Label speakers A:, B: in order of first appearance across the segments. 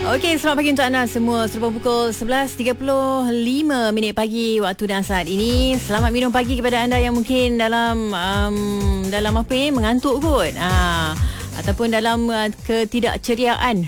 A: Okey, selamat pagi untuk anda semua. Serupa pukul 11.35 pagi waktu dan saat ini. Selamat minum pagi kepada anda yang mungkin dalam apa ni, mengantuk kot. Ataupun dalam ketidakceriaan.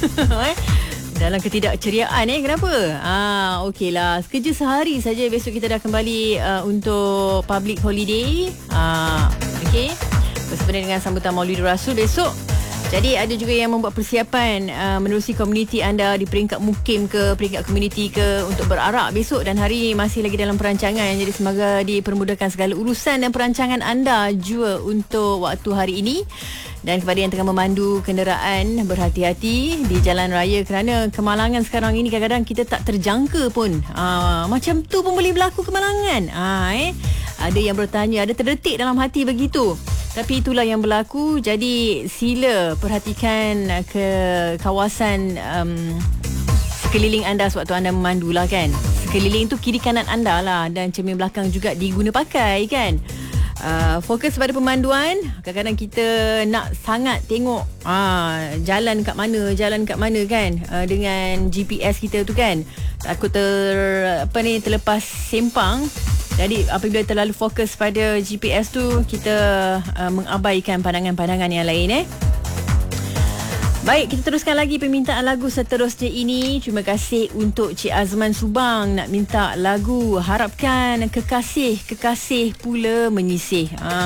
A: Dalam ketidakceriaan kenapa? Okeylah. Kerja sehari saja, besok kita dah kembali untuk public holiday. Okey. Bersempena dengan sambutan Maulidul Rasul besok. Jadi ada juga yang membuat persiapan menerusi komuniti anda di peringkat mukim ke, peringkat komuniti ke, untuk berarak besok, dan hari masih lagi dalam perancangan. Jadi semoga dipermudahkan segala urusan dan perancangan anda juga untuk waktu hari ini. Dan kepada yang tengah memandu kenderaan, berhati-hati di jalan raya kerana kemalangan sekarang ini kadang-kadang kita tak terjangka pun. Macam tu pun boleh berlaku kemalangan. Ada yang bertanya, ada terdetik dalam hati begitu. Tapi itulah yang berlaku. Jadi sila perhatikan ke kawasan sekeliling anda sewaktu anda memandu lah kan. Sekeliling tu kiri kanan anda lah, dan cermin belakang juga diguna pakai kan. Fokus pada pemanduan. Kadang-kadang kita nak sangat tengok jalan kat mana kan, dengan GPS kita tu kan. Takut terlepas sempang. Jadi apabila terlalu fokus pada GPS tu, kita mengabaikan pandangan-pandangan yang lain. Baik, kita teruskan lagi permintaan lagu seterusnya ini. Terima kasih untuk Cik Azman Subang nak minta lagu Harapkan Kekasih pula Menyisih.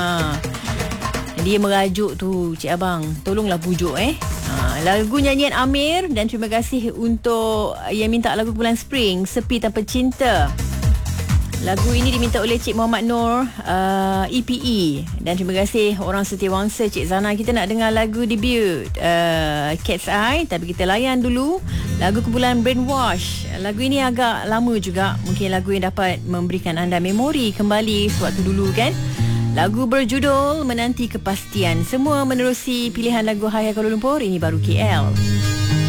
A: Dia merajuk tu, Cik Abang. Tolonglah pujuk lagu nyanyian Amir. Dan terima kasih untuk yang minta lagu Bulan Spring, Sepi Tanpa Cinta. Lagu ini diminta oleh Cik Muhammad Nur, EPE. Dan terima kasih orang setiawangsa Cik Zana. Kita nak dengar lagu debut Cat's Eye, tapi kita layan dulu lagu kumpulan Brainwash. Lagu ini agak lama juga. Mungkin lagu yang dapat memberikan anda memori kembali sewaktu dulu kan. Lagu berjudul Menanti Kepastian. Semua menerusi pilihan lagu Hai Kuala Lumpur. Ini baru KL.